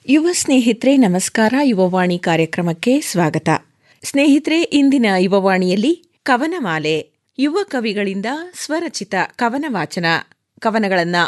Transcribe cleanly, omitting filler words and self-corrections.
ಯುವ ಸ್ನೇಹಿತರೆ ನಮಸ್ಕಾರ. ಯುವವಾಣಿ ಕಾರ್ಯಕ್ರಮಕ್ಕೆ ಸ್ವಾಗತ. ಸ್ನೇಹಿತರೆ, ಇಂದಿನ ಯುವವಾಣಿಯಲ್ಲಿ ಕವನಮಾಲೆ, ಯುವ ಕವಿಗಳಿಂದ ಸ್ವರಚಿತ ಕವನ ವಾಚನ, ಕವನಗಳನ್ನು